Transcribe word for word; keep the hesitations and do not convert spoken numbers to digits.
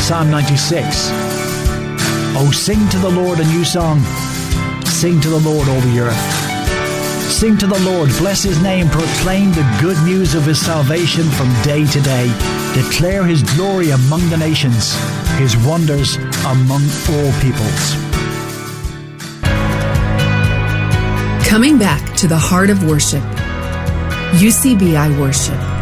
Psalm ninety-six. Oh, sing to the Lord a new song. Sing to the Lord, all the earth. Sing to the Lord, bless his name, proclaim the good news of his salvation from day to day. Declare his glory among the nations, his wonders among all peoples. Coming back to the heart of worship, U C B I Worship.